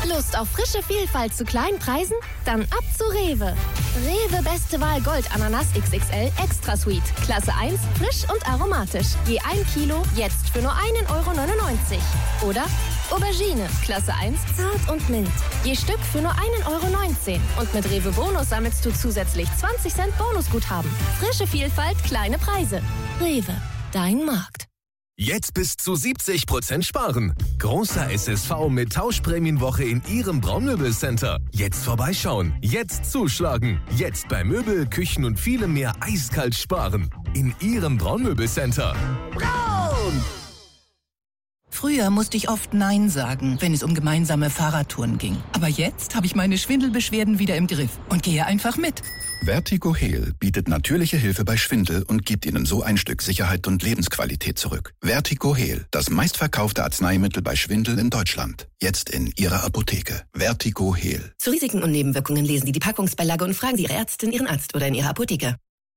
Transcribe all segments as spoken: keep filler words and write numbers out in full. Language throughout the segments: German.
Lust auf frische Vielfalt zu kleinen Preisen? Dann ab zu Rewe. Rewe Beste Wahl Gold Ananas X X L Extra Sweet. Klasse eins, frisch und aromatisch. Je ein Kilo, jetzt für nur einen Euro neunundneunzig. Oder Aubergine, Klasse eins, zart und mild. Je Stück für nur einen Euro neunzehn. Und mit Rewe Bonus sammelst du zusätzlich zwanzig Cent Bonusguthaben. Frische Vielfalt, kleine Preise. Rewe, dein Markt. Jetzt bis zu siebzig Prozent sparen. Großer S S V mit Tauschprämienwoche in Ihrem Braunmöbelcenter. Jetzt vorbeischauen, jetzt zuschlagen. Jetzt bei Möbel, Küchen und vielem mehr eiskalt sparen. In Ihrem Braunmöbelcenter. Braun! Früher musste ich oft Nein sagen, wenn es um gemeinsame Fahrradtouren ging. Aber jetzt habe ich meine Schwindelbeschwerden wieder im Griff und gehe einfach mit. Vertigo Heal bietet natürliche Hilfe bei Schwindel und gibt Ihnen so ein Stück Sicherheit und Lebensqualität zurück. Vertigo Heal, das meistverkaufte Arzneimittel bei Schwindel in Deutschland. Jetzt in Ihrer Apotheke. Vertigo Heal. Zu Risiken und Nebenwirkungen lesen Sie die Packungsbeilage und fragen Sie Ihre Ärztin, Ihren Arzt oder in Ihrer Apotheke.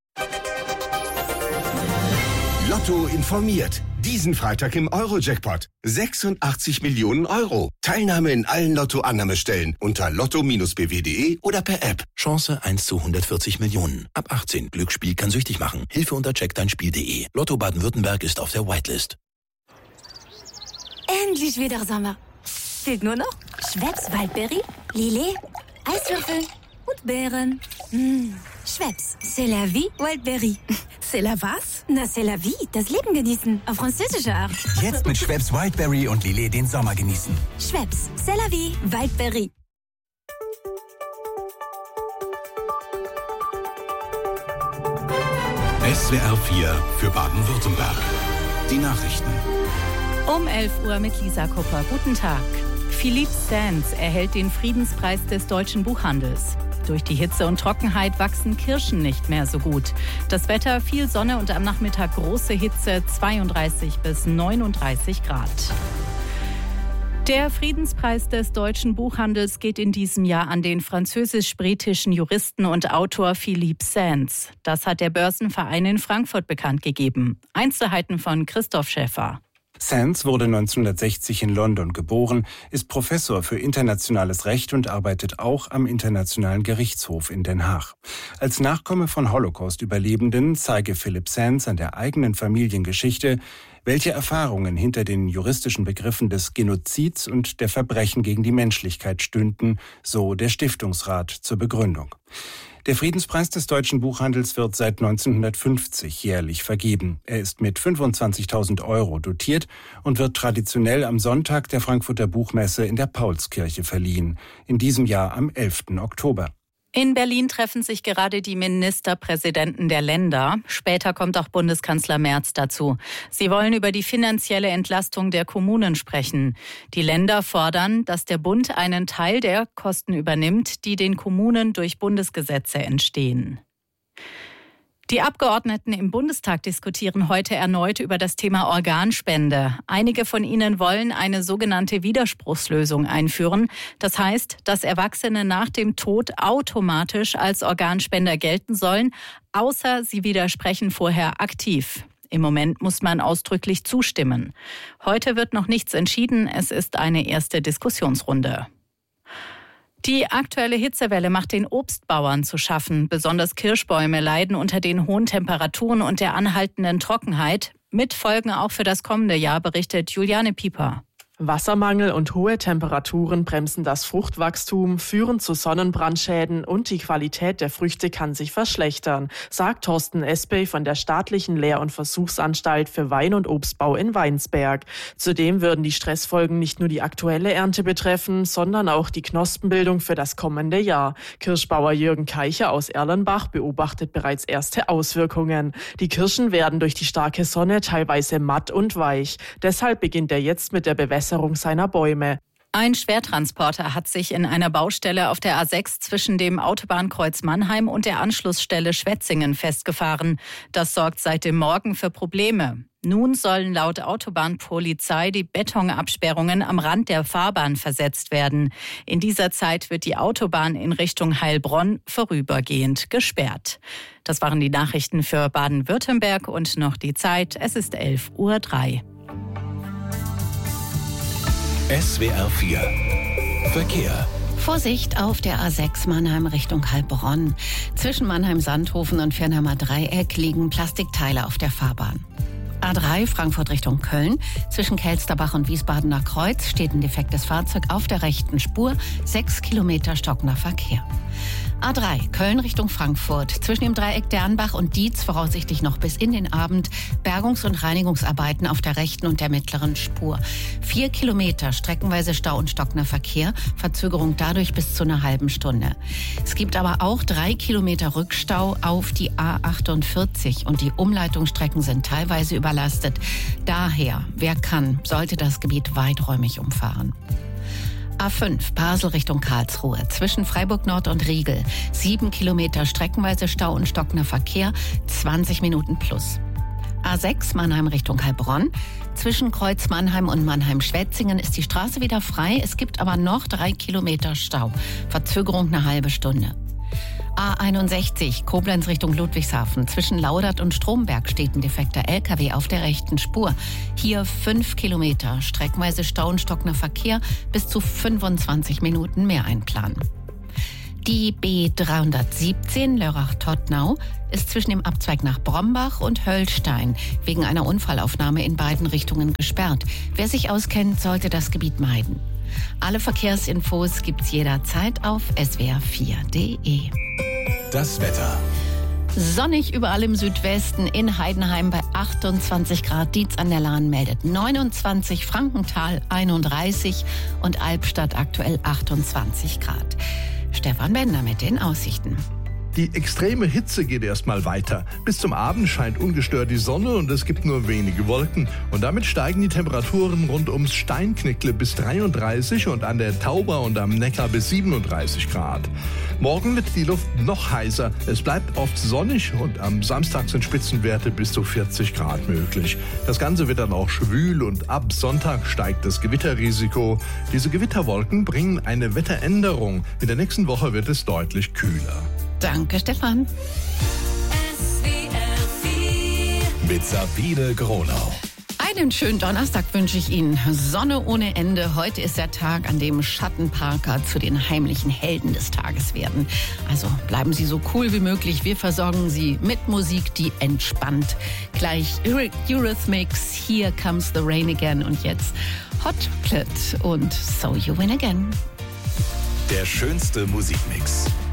Lotto informiert. Diesen Freitag im Euro-Jackpot. sechsundachtzig Millionen Euro. Teilnahme in allen Lotto-Annahmestellen unter lotto b w punkt de oder per App. Chance eins zu hundertvierzig Millionen. Ab achtzehn. Glücksspiel kann süchtig machen. Hilfe unter check dein spiel punkt de. Lotto Baden-Württemberg ist auf der Whitelist. Endlich wieder Sommer. Fehlt nur noch Schweppes Waldberry, Lillet, Eiswürfel und Beeren. Mmh. Schweppes, c'est la vie, Wildberry. C'est la was? Na, c'est la vie, das Leben genießen, auf französische Art. Jetzt mit Schweppes Wildberry und Lillet den Sommer genießen. Schweppes, c'est la vie, Wildberry. S W R vier für Baden-Württemberg. Die Nachrichten. Um elf Uhr mit Lisa Kupper. Guten Tag. Philippe Sands erhält den Friedenspreis des deutschen Buchhandels. Durch die Hitze und Trockenheit wachsen Kirschen nicht mehr so gut. Das Wetter, viel Sonne und am Nachmittag große Hitze, zweiunddreißig bis neununddreißig Grad. Der Friedenspreis des deutschen Buchhandels geht in diesem Jahr an den französisch-britischen Juristen und Autor Philippe Sands. Das hat der Börsenverein in Frankfurt bekannt gegeben. Einzelheiten von Christoph Schäfer. Sands wurde neunzehnhundertsechzig in London geboren, ist Professor für internationales Recht und arbeitet auch am Internationalen Gerichtshof in Den Haag. Als Nachkomme von Holocaust-Überlebenden zeige Philippe Sands an der eigenen Familiengeschichte, welche Erfahrungen hinter den juristischen Begriffen des Genozids und der Verbrechen gegen die Menschlichkeit stünden, so der Stiftungsrat zur Begründung. Der Friedenspreis des deutschen Buchhandels wird seit neunzehnhundertfünfzig jährlich vergeben. Er ist mit fünfundzwanzigtausend Euro dotiert und wird traditionell am Sonntag der Frankfurter Buchmesse in der Paulskirche verliehen. In diesem Jahr am elften Oktober. In Berlin treffen sich gerade die Ministerpräsidenten der Länder. Später kommt auch Bundeskanzler Merz dazu. Sie wollen über die finanzielle Entlastung der Kommunen sprechen. Die Länder fordern, dass der Bund einen Teil der Kosten übernimmt, die den Kommunen durch Bundesgesetze entstehen. Die Abgeordneten im Bundestag diskutieren heute erneut über das Thema Organspende. Einige von ihnen wollen eine sogenannte Widerspruchslösung einführen. Das heißt, dass Erwachsene nach dem Tod automatisch als Organspender gelten sollen, außer sie widersprechen vorher aktiv. Im Moment muss man ausdrücklich zustimmen. Heute wird noch nichts entschieden. Es ist eine erste Diskussionsrunde. Die aktuelle Hitzewelle macht den Obstbauern zu schaffen. Besonders Kirschbäume leiden unter den hohen Temperaturen und der anhaltenden Trockenheit. Mit Folgen auch für das kommende Jahr, berichtet Juliane Pieper. Wassermangel und hohe Temperaturen bremsen das Fruchtwachstum, führen zu Sonnenbrandschäden und die Qualität der Früchte kann sich verschlechtern, sagt Thorsten Espey von der Staatlichen Lehr- und Versuchsanstalt für Wein- und Obstbau in Weinsberg. Zudem würden die Stressfolgen nicht nur die aktuelle Ernte betreffen, sondern auch die Knospenbildung für das kommende Jahr. Kirschbauer Jürgen Keicher aus Erlenbach beobachtet bereits erste Auswirkungen. Die Kirschen werden durch die starke Sonne teilweise matt und weich. Deshalb beginnt er jetzt mit der Bewässerung seiner Bäume. Ein Schwertransporter hat sich in einer Baustelle auf der A sechs zwischen dem Autobahnkreuz Mannheim und der Anschlussstelle Schwetzingen festgefahren. Das sorgt seit dem Morgen für Probleme. Nun sollen laut Autobahnpolizei die Betonabsperrungen am Rand der Fahrbahn versetzt werden. In dieser Zeit wird die Autobahn in Richtung Heilbronn vorübergehend gesperrt. Das waren die Nachrichten für Baden-Württemberg und noch die Zeit. Es ist elf Uhr drei. S W R vier Verkehr. Vorsicht auf der A sechs Mannheim Richtung Heilbronn. Zwischen Mannheim-Sandhofen und Viernheimer Dreieck liegen Plastikteile auf der Fahrbahn. A drei Frankfurt Richtung Köln. Zwischen Kelsterbach und Wiesbadener Kreuz steht ein defektes Fahrzeug auf der rechten Spur. Sechs Kilometer stockender Verkehr. A drei Köln Richtung Frankfurt. Zwischen dem Dreieck Dernbach und Dietz voraussichtlich noch bis in den Abend Bergungs- und Reinigungsarbeiten auf der rechten und der mittleren Spur. Vier Kilometer streckenweise Stau und stockender Verkehr. Verzögerung dadurch bis zu einer halben Stunde. Es gibt aber auch drei Kilometer Rückstau auf die A achtundvierzig und die Umleitungsstrecken sind teilweise überlastet. Daher, wer kann, sollte das Gebiet weiträumig umfahren. A fünf Basel Richtung Karlsruhe. Zwischen Freiburg Nord und Riegel. Sieben Kilometer streckenweise Stau und stockender Verkehr. zwanzig Minuten plus. A sechs Mannheim Richtung Heilbronn. Zwischen Kreuz Mannheim und Mannheim-Schwetzingen ist die Straße wieder frei. Es gibt aber noch drei Kilometer Stau. Verzögerung eine halbe Stunde. A einundsechzig Koblenz Richtung Ludwigshafen. Zwischen Laudert und Stromberg steht ein defekter L K W auf der rechten Spur. Hier fünf Kilometer, streckenweise Stau und stockender Verkehr, bis zu fünfundzwanzig Minuten mehr einplanen. Die B dreihundertsiebzehn Lörrach-Tottnau ist zwischen dem Abzweig nach Brombach und Höllstein wegen einer Unfallaufnahme in beiden Richtungen gesperrt. Wer sich auskennt, sollte das Gebiet meiden. Alle Verkehrsinfos gibt's jederzeit auf s w r vier punkt d e. Das Wetter. Sonnig überall im Südwesten, in Heidenheim bei achtundzwanzig Grad, Dietz an der Lahn meldet neunundzwanzig, Frankenthal einunddreißig und Albstadt aktuell achtundzwanzig Grad. Stefan Bender mit den Aussichten. Die extreme Hitze geht erstmal weiter. Bis zum Abend scheint ungestört die Sonne und es gibt nur wenige Wolken. Und damit steigen die Temperaturen rund ums Steinknickle bis dreiunddreißig und an der Tauber und am Neckar bis siebenunddreißig Grad. Morgen wird die Luft noch heißer. Es bleibt oft sonnig und am Samstag sind Spitzenwerte bis zu vierzig Grad möglich. Das Ganze wird dann auch schwül und ab Sonntag steigt das Gewitterrisiko. Diese Gewitterwolken bringen eine Wetteränderung. In der nächsten Woche wird es deutlich kühler. Danke, Stefan. Mit Sabine Gronau. Einen schönen Donnerstag wünsche ich Ihnen. Sonne ohne Ende. Heute ist der Tag, an dem Schattenparker zu den heimlichen Helden des Tages werden. Also bleiben Sie so cool wie möglich. Wir versorgen Sie mit Musik, die entspannt. Gleich Eurythmics, Here Comes the Rain Again und jetzt Hot Plate und So You Win Again. Der schönste Musikmix.